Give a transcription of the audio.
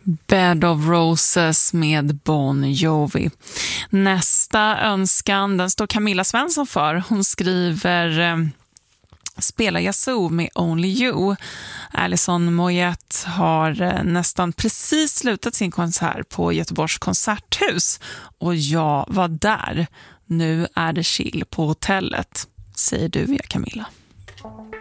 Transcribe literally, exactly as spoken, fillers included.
Bed of Roses med Bon Jovi. Nästa önskan, den står Camilla Svensson för. Hon skriver eh, Spela Yazoo med Only You. Alison Moyet har eh, nästan precis slutat sin konsert på Göteborgs konserthus. Och jag var där. Nu är det chill på hotellet, säger du via Camilla.